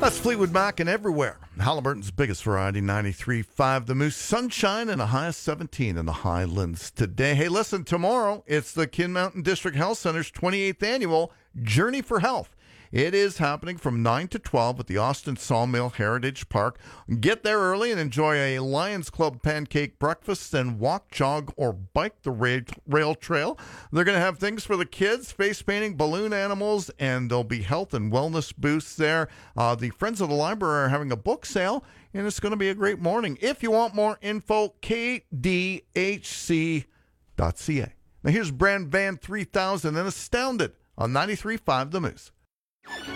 That's Fleetwood Mac and Everywhere. Halliburton's biggest variety, 93.5 The Moose. Sunshine and a high of 17 in the Highlands today. Hey, listen, tomorrow it's the Kin Mountain District Health Center's 28th annual Journey for Health. It is happening from 9 to 12 at the Austin Sawmill Heritage Park. Get there early and enjoy a Lions Club pancake breakfast, then walk, jog, or bike the rail trail. They're going to have things for the kids, face painting, balloon animals, and there'll be health and wellness booths there. The Friends of the Library are having a book sale, and it's going to be a great morning. If you want more info, kdhc.ca. Now here's Brand Van 3000 and Astounded on 93.5 The Moose.